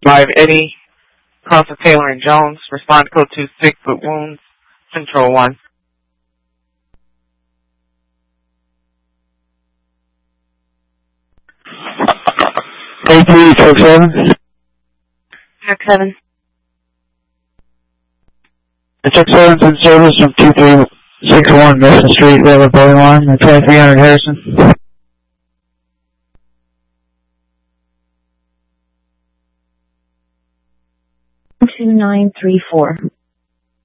5 Eddie, cross of Taylor and Jones. Respond code 2 6-foot wounds. Central 1. A3, truck 7. Truck 7. Truck 7's in service from 2361 Mission Street, Railroad Bowling Line, 2300 Harrison. 2934.